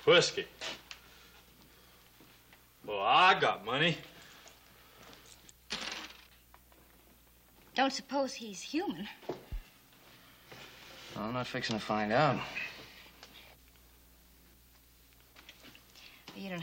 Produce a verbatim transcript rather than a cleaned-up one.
Whiskey. Well, I got money. Don't suppose he's human. Well, I'm not fixing to find out. You don't